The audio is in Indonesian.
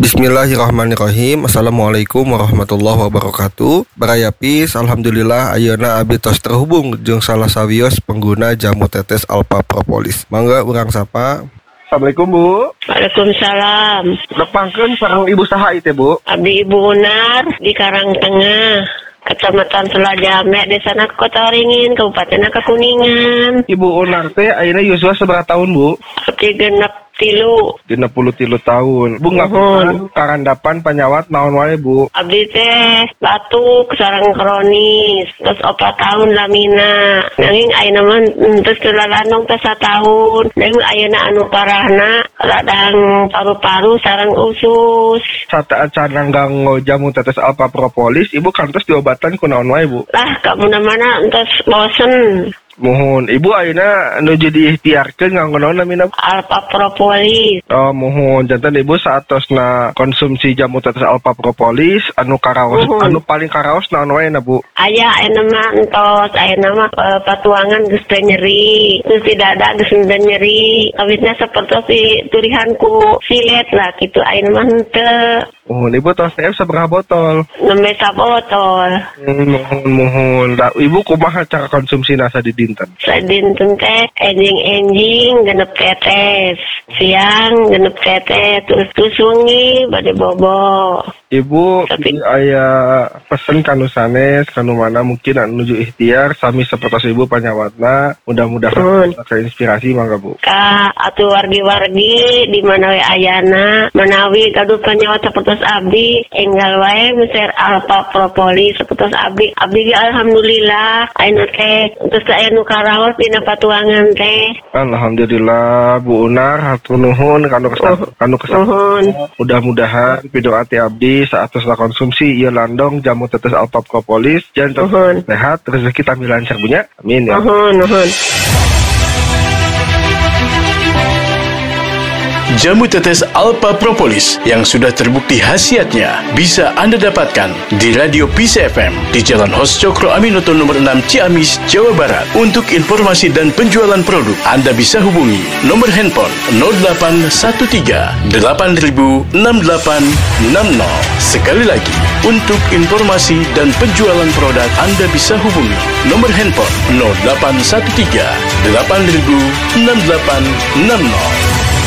Bismillahirrahmanirrahim. Assalamualaikum warahmatullahi wabarakatuh. Barayapis, alhamdulillah ayeuna abdi tos terhubung jeung salah sawios pengguna jamu tetes Alpha Propolis. Mangga urang sapa. Assalamualaikum Bu. Waalaikumsalam. Nepangkeun sareng ibu saha ieu teh Bu? Abdi Ibu Unar di Karangtengah, Kecamatan Selajame, Desa Kota Waringin, Kabupaten Kuningan. Ibu Unar teh ayeuna yuswa sabaraha tahun Bu? Abdi genep 33 tahun. Bu ngapunten karandapan panyawat naon wae Bu? Abdi teh batuk sareng kronis, terus 4 tahun lamina. Nanging ayeuna mah terus telalanong teh 1 tahun. Nanging ayeuna anu parahna radang paru-paru sareng usus. Saat cananggang jamu tetes Alpha Propolis, Ibu kantos diobatan ku naon wae Bu? Lah kamana-mana entos bosen. Mohon Ibu ayeuna nuju diikhtiarkeun nganggo naon namina? Alpha Propolis. Oh, mohon janten Ibu saatosna konsumsi jamu tetes Alpha Propolis anu karaos anu paling karaos naon wae na Bu? Aya ayeuna mah entos ayeuna mah patuangan geus teu nyeri, geus tidak ada geus teu nyeri. Awitna sapertos turihanku silet lah kitu ayeuna mah henteu. Mohon Ibu tos teh sabaraha botol? 6 botol. Mohon. Da, Ibu kumaha cara konsumsina sadidinten? Sadinten teh enjing genep tetes. Siang genep tetes terus wengi bade bobo. Ibu aya pesen kanu sanes kanu mana mungkin anu nuju ikhtiar sami sapertos Ibu panyawatna mudah-mudahan inspirasi mangga Bu. Ka atuh wargi-wargi di mana we ayana menawi gaduh panyawat sapertos abdi enggal wae meser Alpha Propolis sapertos abdi alhamdulillah ayeuna teh terus aya nu karaos dina patuangan teh. Alhamdulillah Bu Unar hatur nuhun kanu kesah. Mudah-mudahan pidoa ti abdi saat terus konsumsi ieu landong jamu tetes Alpha Propolis janten sehat rezeki tambah lancar punya. Amin ya. Nuhun. Jamu tetes Alpha Propolis yang sudah terbukti khasiatnya bisa Anda dapatkan di Radio Peace FM di Jalan Hos Cokro Aminoto nomor 6 Ciamis, Jawa Barat. Untuk informasi dan penjualan produk, Anda bisa hubungi nomor handphone 0813 8000 6860. Sekali lagi, untuk informasi dan penjualan produk, Anda bisa hubungi nomor handphone 0813 8000 6860.